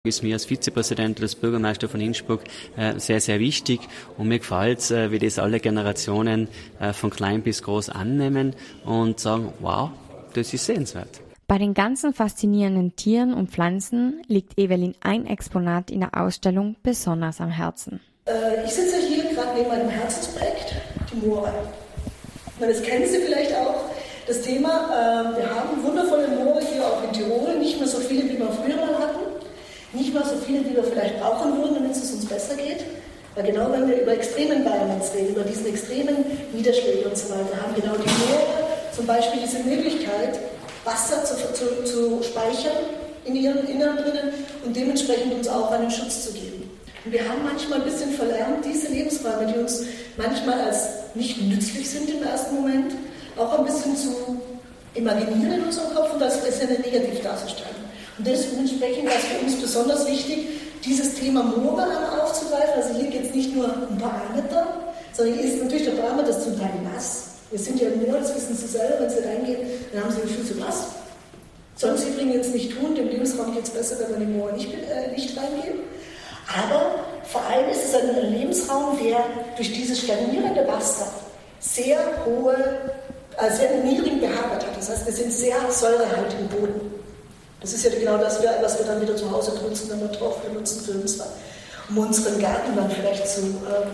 Ist mir als Vizepräsident oder als Bürgermeister von Innsbruck sehr, sehr wichtig und mir gefällt es, wie das alle Generationen von klein bis groß annehmen und sagen, wow, das ist sehenswert. Bei den ganzen faszinierenden Tieren und Pflanzen liegt Evelyn ein Exponat in der Ausstellung besonders am Herzen. Ich sitze hier gerade neben meinem Herzensprojekt, die Moore. Das kennen Sie vielleicht auch, das Thema, wir haben wundervolle Moore hier auch in Tirol, nicht mehr so viele, wie wir früher mal hatten. Nicht mal so viele, wie wir vielleicht brauchen würden, damit es uns besser geht. Weil genau wenn wir über Extreme Environments reden, über diese extremen Niederschläge und so weiter, haben genau die Moore zum Beispiel diese Möglichkeit, Wasser zu speichern in ihrem Innern drinnen und dementsprechend uns auch einen Schutz zu geben. Und wir haben manchmal ein bisschen verlernt, diese Lebensräume, die uns manchmal als nicht nützlich sind im ersten Moment, auch ein bisschen zu imaginieren in unserem Kopf und als negativ darzustellen. Und dementsprechend war es für uns besonders wichtig, dieses Thema Moore aufzugreifen. Also hier geht es nicht nur um Parameter, sondern hier ist natürlich der Parameter ist zum Teil nass. Wir sind ja im Moor, das wissen Sie selber, wenn Sie reingehen, dann haben Sie die Füße nass. Sollen Sie übrigens nicht tun, dem Lebensraum geht es besser, wenn man im Moor nicht reingehen. Aber vor allem ist es ein Lebensraum, der durch dieses stagnierende Wasser sehr sehr niedrigen pH-Wert hat. Das heißt, wir sind sehr säurehaltig im Boden. Das ist ja genau das, was wir dann wieder zu Hause benutzen, wenn wir Torf benutzen für uns, um unseren Garten dann vielleicht zu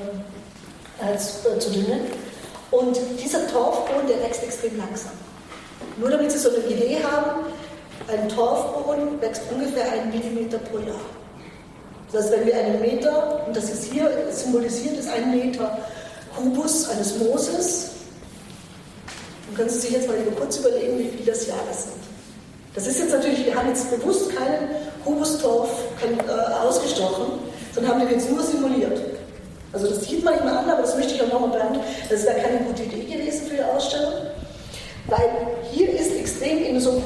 düngen. Und dieser Torfboden, der wächst extrem langsam. Nur damit Sie so eine Idee haben, ein Torfboden wächst ungefähr 1 Millimeter pro Jahr. Das heißt, wenn wir 1 Meter, und das ist hier symbolisiert, ist 1 Meter Kubus eines Mooses, dann können Sie sich jetzt mal kurz überlegen, wie viele das Jahre sind. Das ist jetzt natürlich, wir haben jetzt bewusst keinen Kubustorf ausgestochen, sondern haben den jetzt nur simuliert. Also das sieht man nicht mehr an, aber das möchte ich auch nochmal beantworten. Das wäre keine gute Idee gewesen für die Ausstellung, weil hier ist extrem in so einem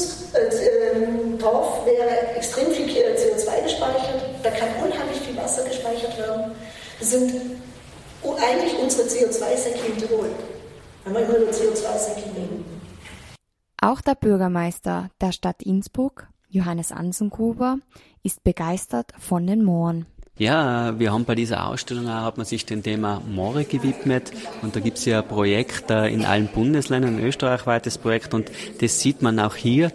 Kubustorf wäre extrem viel CO2 gespeichert, da kann unheimlich viel Wasser gespeichert werden. Das sind eigentlich unsere CO2-Säcke in Tirol, wenn wir immer über CO2-Säcke reden. Auch der Bürgermeister der Stadt Innsbruck, Johannes Ansengruber, ist begeistert von den Mooren. Ja, wir haben bei dieser Ausstellung auch, hat man sich dem Thema Moore gewidmet und da gibt es ja ein Projekt in allen Bundesländern, ein österreichweites Projekt und das sieht man auch hier.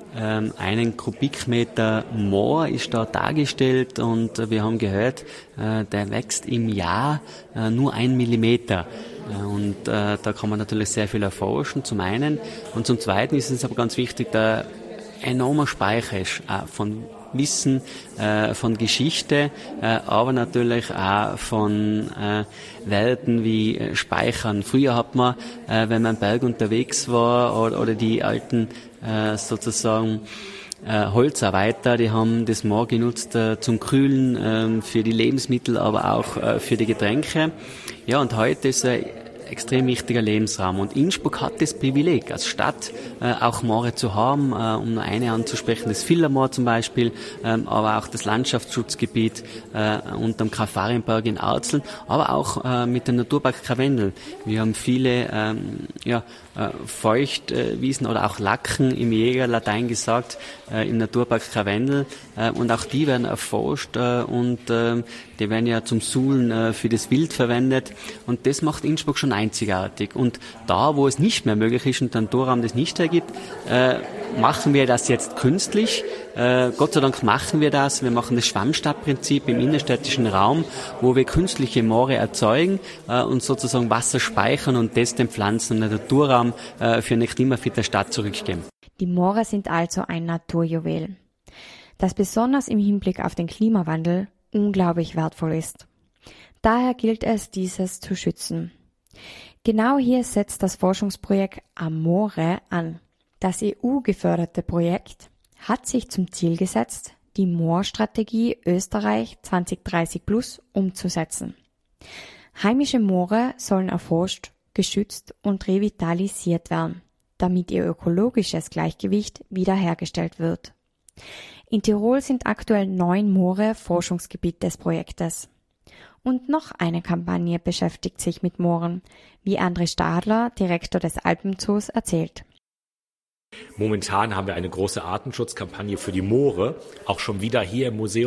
1 Kubikmeter Moor ist da dargestellt und wir haben gehört, der wächst im Jahr nur 1 Millimeter. Und da kann man natürlich sehr viel erforschen, zum einen. Und zum zweiten ist es aber ganz wichtig, der enormer Speicher ist von Wissen, von Geschichte, aber natürlich auch von Welten wie Speichern. Früher hat man, wenn man am Berg unterwegs war oder die alten sozusagen Holzarbeiter, die haben das Moor genutzt zum Kühlen, für die Lebensmittel, aber auch für die Getränke. Ja, und heute ist extrem wichtiger Lebensraum. Und Innsbruck hat das Privileg, als Stadt auch Moore zu haben, um nur eine anzusprechen, das Villermoor zum Beispiel, aber auch das Landschaftsschutzgebiet unterm Graf-Marienberg in Arzeln, aber auch mit dem Naturpark Karwendel. Wir haben viele Feuchtwiesen oder auch Lacken im Jägerlatein gesagt, im Naturpark Karwendel, und auch die werden erforscht und die werden ja zum Suhlen für das Wild verwendet und das macht Innsbruck schon einzigartig. Und da, wo es nicht mehr möglich ist und der Naturraum das nicht ergibt, machen wir das jetzt künstlich. Gott sei Dank machen wir das. Wir machen das Schwammstadtprinzip im innerstädtischen Raum, wo wir künstliche Moore erzeugen und sozusagen Wasser speichern und das den Pflanzen und den Naturraum für eine klimafitte Stadt zurückgeben. Die Moore sind also ein Naturjuwel, das besonders im Hinblick auf den Klimawandel unglaublich wertvoll ist. Daher gilt es, dieses zu schützen. Genau hier setzt das Forschungsprojekt Amore an. Das EU-geförderte Projekt hat sich zum Ziel gesetzt, die Moorstrategie Österreich 2030 Plus umzusetzen. Heimische Moore sollen erforscht, geschützt und revitalisiert werden, damit ihr ökologisches Gleichgewicht wiederhergestellt wird. In Tirol sind aktuell 9 Moore Forschungsgebiet des Projektes. Und noch eine Kampagne beschäftigt sich mit Mooren, wie André Stadler, Direktor des Alpenzoos, erzählt. Momentan haben wir eine große Artenschutzkampagne für die Moore, auch schon wieder hier im Museum.